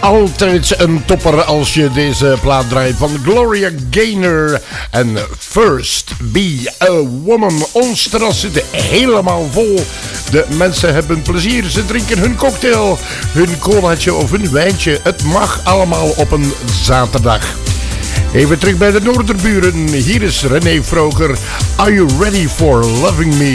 Altijd een topper als je deze plaat draait van Gloria Gaynor en First Be a Woman. Ons terras zit helemaal vol. De mensen hebben plezier. Ze drinken hun cocktail, hun colaatje of hun wijntje. Het mag allemaal op een zaterdag. Even terug bij de Noorderburen. Hier is René Vroger. Are you ready for loving me?